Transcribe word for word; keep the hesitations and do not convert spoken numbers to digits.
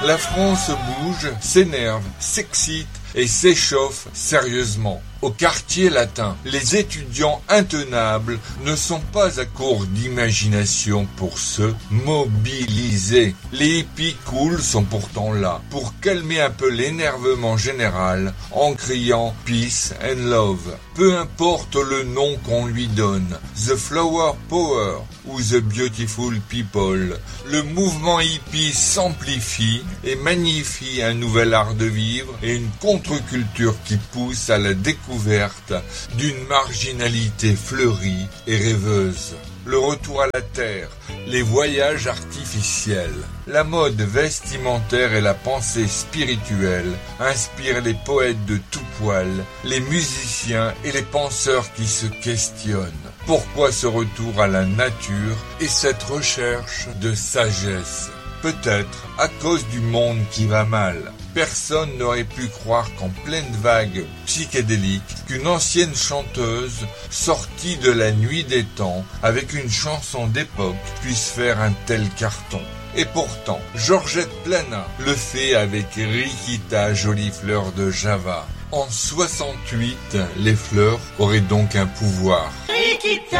La France bouge, s'énerve, s'excite et s'échauffe sérieusement. Au quartier latin, les étudiants intenables ne sont pas à court d'imagination pour se mobiliser. Les hippies cool sont pourtant là pour calmer un peu l'énervement général en criant « Peace and Love ». Peu importe le nom qu'on lui donne, « The Flower Power » ou « The Beautiful People », le mouvement hippie s'amplifie et magnifie un nouvel art de vivre et une contre-culture qui pousse à la découverte d'une marginalité fleurie et rêveuse. Le retour à la terre, les voyages artificiels, la mode vestimentaire et la pensée spirituelle inspirent les poètes de tout poil, les musiciens et les penseurs qui se questionnent. Pourquoi ce retour à la nature et cette recherche de sagesse ? Peut-être à cause du monde qui va mal. Personne n'aurait pu croire qu'en pleine vague psychédélique, qu'une ancienne chanteuse sortie de la nuit des temps avec une chanson d'époque puisse faire un tel carton. Et pourtant, Georgette Plana le fait avec Rikita, jolie fleur de Java. En soixante-huit, les fleurs auraient donc un pouvoir. Rikita